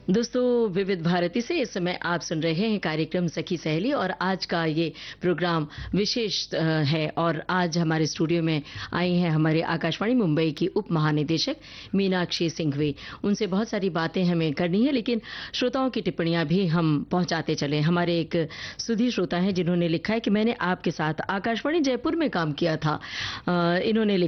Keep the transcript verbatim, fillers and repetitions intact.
दोस्तों, विविध भारती से इस समय आप सुन रहे हैं कार्यक्रम सखी सहेली और आज का ये प्रोग्राम विशेष अ, है और आज हमारे स्टूडियो में आई हैं हमारे आकाशवाणी मुंबई की उप महानिदेशक मीनाक्षी सिंघवी। उनसे बहुत सारी बातें हमें करनी है, लेकिन श्रोताओं की टिप्पणियां भी हम पहुंचाते चले। हमारे एक सुधी श्रोता हैं जिन्होंने लिखा है कि मैंने आपके साथ आकाशवाणी जयपुर में काम किया था। अ, इन्होंने